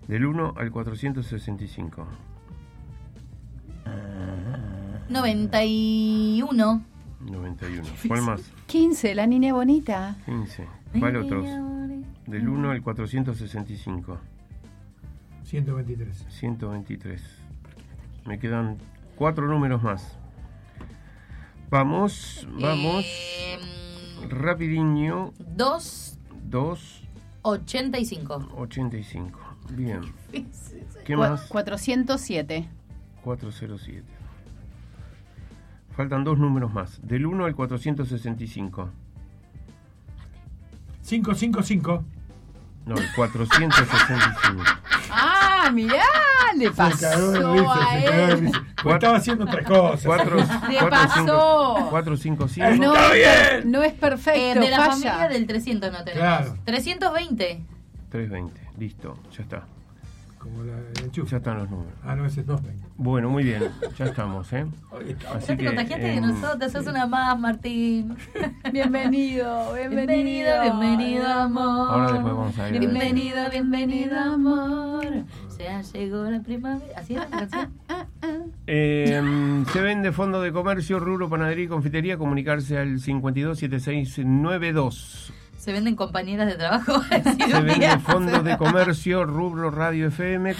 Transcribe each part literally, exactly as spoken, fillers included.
Del uno al cuatrocientos sesenta y cinco. noventa y uno. noventa y uno. ¿Cuál más? quince, la niña bonita. quince. ¿Cuál otros? Del uno al cuatrocientos sesenta y cinco. ciento veintitrés. ciento veintitrés. Me quedan cuatro números más. Vamos, vamos. Eh, Rapidiño. dos. dos. ochenta y cinco. ochenta y cinco. Bien. ¿Qué Cu- más? cuatrocientos siete. cuatrocientos siete. Faltan dos números más. Del uno al cuatrocientos sesenta y cinco. quinientos cincuenta y cinco. No, el cuatrocientos sesenta y cinco. Ah, mirá, le Se cagó de pasó risa, a se cagó de él. risa. Pues estaba haciendo otra cosa. cuatro, Le pasó. cuatro, cinco, cinco. No, ¡Está bien! no es Eh, perfecto, de la falla. familia del trescientos no tenemos. Claro. trescientos veinte. trescientos veinte. Listo, ya está. Como la el enchufe. Ya están los números. Ah, no, ese es doscientos veinte. Bueno, muy bien. Ya estamos, ¿eh? Así Ya te contagiaste de em, nosotros, sos una más, Martín. Bienvenido, Bienvenido, bienvenido, amor. Ahora después vamos a ir. Bienvenido, bienvenido, amor. Ya llegó la primavera. ¿Así era la canción? Eh, se vende fondo de comercio, rubro, panadería y confitería. Comunicarse al cincuenta y dos setenta y seis noventa y dos. Se venden compañeras de trabajo. Se vende fondo de comercio, rubro, radio, F M.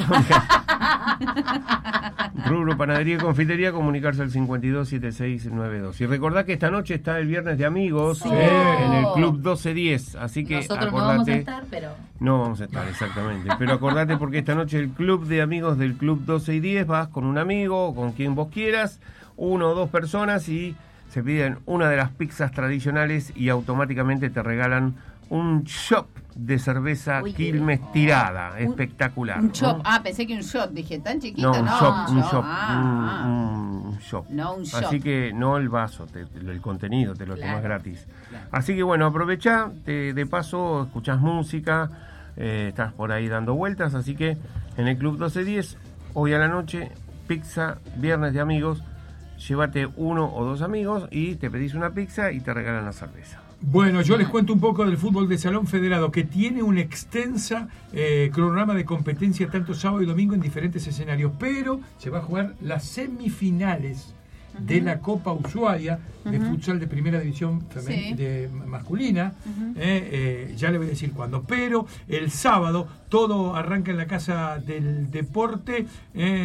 Rubro, panadería y confitería. Comunicarse al cincuenta y dos setenta y seis noventa y dos. Y recordá que esta noche está el Viernes de Amigos Sí. eh, en el Club doce diez. Así que Nosotros acordate. no vamos a estar, pero... No vamos a estar, exactamente. Pero acordate porque esta noche el Club de Amigos del Club doce y diez, vas con un amigo o con quien vos quieras, uno o dos personas, y se piden una de las pizzas tradicionales y automáticamente te regalan un shot de cerveza Uy, Quilmes oh. tirada. Un- Espectacular. Un shot. ¿no? Ah, pensé que un shot. Dije, tan chiquito. No, un no, shot, un shot, Ah, un, un shot. No, un shot. Así que no el vaso, te- el contenido te lo Claro, tomas gratis. claro. Así que bueno, aprovecha, te- de paso escuchás música, eh, estás por ahí dando vueltas, así que en el Club doce diez, hoy a la noche, pizza, Viernes de Amigos, llévate uno o dos amigos y te pedís una pizza y te regalan la cerveza. Bueno, yo les cuento un poco del fútbol de Salón Federado, que tiene una extensa eh, cronograma de competencia tanto sábado y domingo en diferentes escenarios, pero se va a jugar las semifinales uh-huh. de la Copa Ushuaia de uh-huh. futsal de primera división femen- Sí. de masculina, Uh-huh. eh, eh, ya le voy a decir cuándo, pero el sábado todo arranca en la Casa del Deporte eh,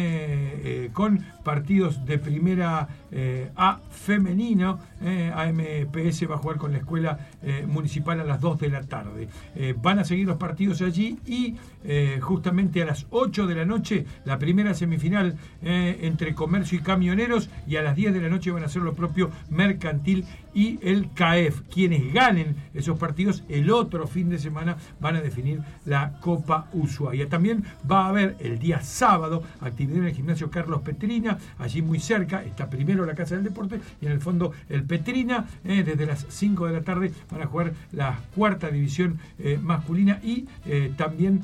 eh, con partidos de primera eh, A femenino. eh, A M P S va a jugar con la Escuela eh, Municipal a las dos de la tarde. Eh, van a seguir los partidos allí y eh, justamente a las ocho de la noche la primera semifinal eh, entre Comercio y Camioneros, y a las diez de la noche van a hacer lo propio Mercantil y el C A E F. Quienes ganen esos partidos el otro fin de semana van a definir la Copa Ushuaia. También va a haber el día sábado actividad en el gimnasio Carlos Petrina, allí muy cerca está primero la Casa del Deporte y en el fondo el Petrina. eh, desde las cinco de la tarde van a jugar la cuarta división eh, masculina y eh, también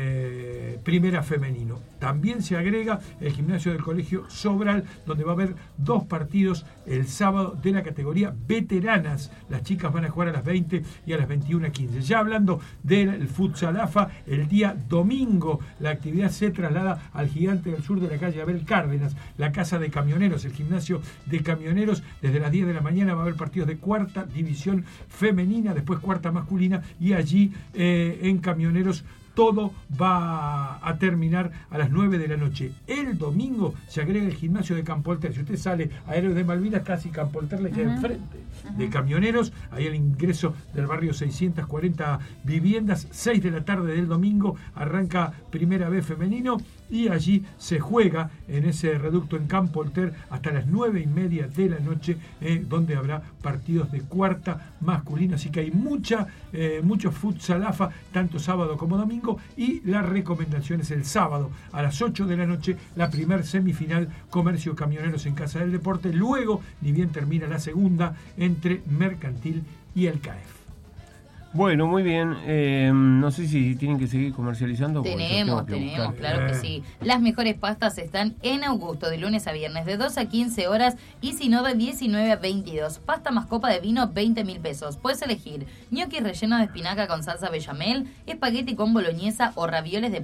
eh, primera femenino. También se agrega el gimnasio del Colegio Sobral, donde va a haber dos partidos el sábado de la categoría veteranas. Las chicas van a jugar a las veinte y a las veintiuna quince. Ya hablando del futsal AFA, el día domingo la actividad se traslada al Gigante del Sur de la calle Abel Cárdenas, la Casa de Camioneros, el gimnasio de camioneros. Desde las diez de la mañana va a haber partidos de cuarta división femenina, después cuarta masculina, y allí eh, en Camioneros todo va a terminar a las nueve de la noche. El domingo se agrega el gimnasio de Campo Alter. Si usted sale a Héroes de Malvinas, casi Campo Alter le queda uh-huh. enfrente. Uh-huh. De Camioneros, ahí el ingreso del barrio seiscientas cuarenta viviendas. seis de la tarde del domingo arranca Primera B femenino y allí se juega en ese reducto en Campo Alter hasta las nueve y media de la noche, eh, donde habrá partidos de cuarta masculina. Así que hay mucha, eh, mucho futsal AFA, tanto sábado como domingo. Y la recomendación es el sábado a las ocho de la noche, la primer semifinal Comercio Camioneros en Casa del Deporte. Luego, ni bien termina la segunda, entre Mercantil y el C A E F. Bueno, muy bien. Eh, no sé si tienen que seguir comercializando. Tenemos, tenemos, buscar. Claro que sí. Las mejores pastas están en Augusto, de lunes a viernes, de dos a quince horas, y si no, de diecinueve a veintidós. Pasta más copa de vino, veinte mil pesos. Puedes elegir ñoquis rellenos de espinaca con salsa bechamel, espagueti con boloñesa o ravioles de